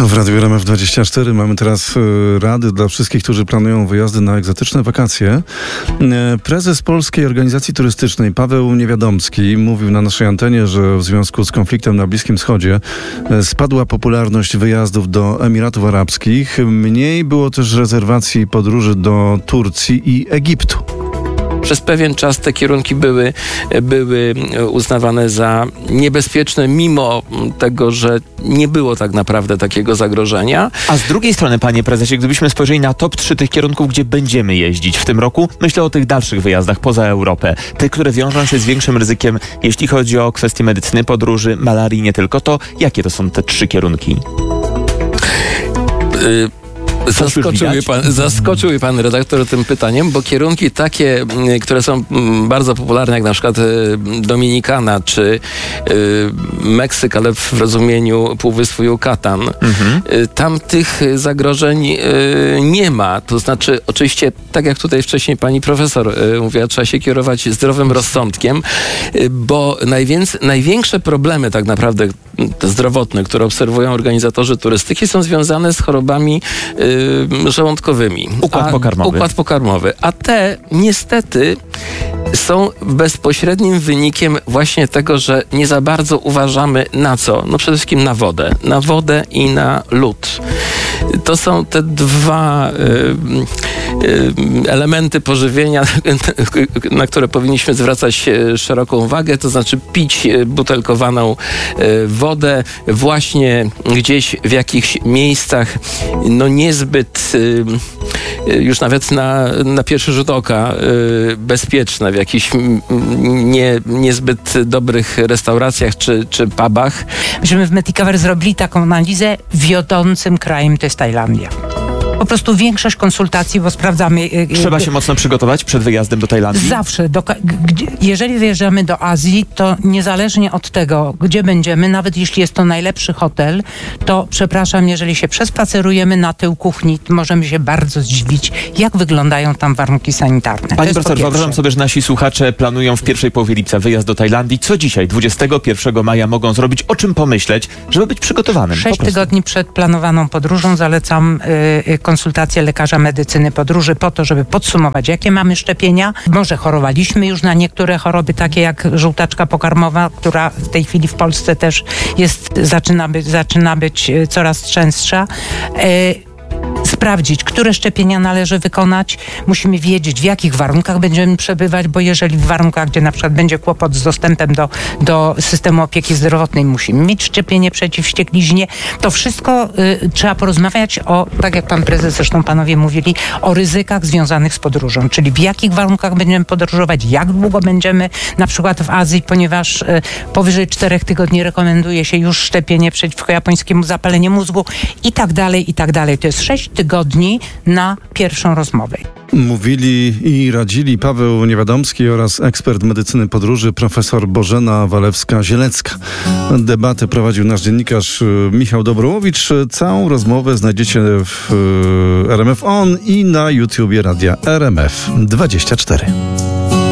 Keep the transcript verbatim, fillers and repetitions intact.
W Radiu R M F dwadzieścia cztery mamy teraz rady dla wszystkich, którzy planują wyjazdy na egzotyczne wakacje. Prezes Polskiej Organizacji Turystycznej Paweł Niewiadomski mówił na naszej antenie, że w związku z konfliktem na Bliskim Wschodzie spadła popularność wyjazdów do Emiratów Arabskich. Mniej było też rezerwacji podróży do Turcji i Egiptu. Przez pewien czas te kierunki były, były uznawane za niebezpieczne, mimo tego, że nie było tak naprawdę takiego zagrożenia. A z drugiej strony, panie prezesie, gdybyśmy spojrzeli na top trzy tych kierunków, gdzie będziemy jeździć w tym roku, myślę o tych dalszych wyjazdach poza Europę. Te, które wiążą się z większym ryzykiem, jeśli chodzi o kwestie medycyny, podróży, malarii, nie tylko, to jakie to są te trzy kierunki? Y- Zaskoczył mnie, pan, zaskoczył mnie pan redaktor tym pytaniem, bo kierunki takie, które są bardzo popularne, jak na przykład Dominikana czy Meksyk, ale w rozumieniu Półwyspu Yucatan, mhm. tam tych zagrożeń nie ma. To znaczy, oczywiście, tak jak tutaj wcześniej pani profesor mówiła, trzeba się kierować zdrowym rozsądkiem, bo najwięcej, największe problemy tak naprawdę zdrowotne, które obserwują organizatorzy turystyki, są związane z chorobami żołądkowymi. Układ a, pokarmowy. Układ pokarmowy. A te niestety są bezpośrednim wynikiem właśnie tego, że nie za bardzo uważamy na co? No przede wszystkim na wodę. Na wodę i na lód. To są te dwa y, y, elementy pożywienia, na które powinniśmy zwracać szeroką uwagę, to znaczy pić butelkowaną y, wodę właśnie gdzieś w jakichś miejscach no niezbyt y, już nawet na, na pierwszy rzut oka y, bezpieczne, w jakichś nie, niezbyt dobrych restauracjach czy, czy pubach. Myśmy w Medicover zrobili taką analizę, wiodącym krajem to jest Tajlandia. Po prostu większość konsultacji, bo sprawdzamy... Trzeba się mocno przygotować przed wyjazdem do Tajlandii? Zawsze. Do, gdzie, jeżeli wyjeżdżamy do Azji, to niezależnie od tego, gdzie będziemy, nawet jeśli jest to najlepszy hotel, to przepraszam, jeżeli się przespacerujemy na tył kuchni, możemy się bardzo zdziwić, jak wyglądają tam warunki sanitarne. Pani profesor, wyobrażam sobie, że nasi słuchacze planują w pierwszej połowie lipca wyjazd do Tajlandii. Co dzisiaj, dwudziestego pierwszego maja mogą zrobić? O czym pomyśleć, żeby być przygotowanym? Sześć tygodni przed planowaną podróżą zalecam y, konsultację lekarza medycyny podróży po to, żeby podsumować, jakie mamy szczepienia. Może chorowaliśmy już na niektóre choroby, takie jak żółtaczka pokarmowa, która w tej chwili w Polsce też jest, zaczyna być, zaczyna być coraz częstsza. Y, sprawdzić, które szczepienia należy wykonać. Musimy wiedzieć, w jakich warunkach będziemy przebywać, bo jeżeli w warunkach, gdzie na przykład będzie kłopot z dostępem do, do systemu opieki zdrowotnej, musimy mieć szczepienie przeciw wściekliźnie. To wszystko y, trzeba porozmawiać o, tak jak pan prezes, zresztą panowie mówili, o ryzykach związanych z podróżą, czyli w jakich warunkach będziemy podróżować, jak długo będziemy na przykład w Azji, ponieważ y, powyżej czterech tygodni rekomenduje się już szczepienie przeciwko japońskiemu zapaleniu mózgu i tak dalej, i tak dalej. To jest sześć tygodni na pierwszą rozmowę. Mówili i radzili Paweł Niewiadomski oraz ekspert medycyny podróży profesor Bożena Walewska-Zielecka. Debatę prowadził nasz dziennikarz Michał Dobrołowicz. Całą rozmowę znajdziecie w R M F On i na YouTubie Radia R M F dwadzieścia cztery.